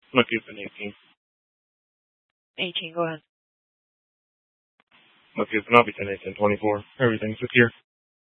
I'm going to keep an 18. 18, go ahead. I'm going to keep an, I'll be 10, 18, 24. Everything's secure.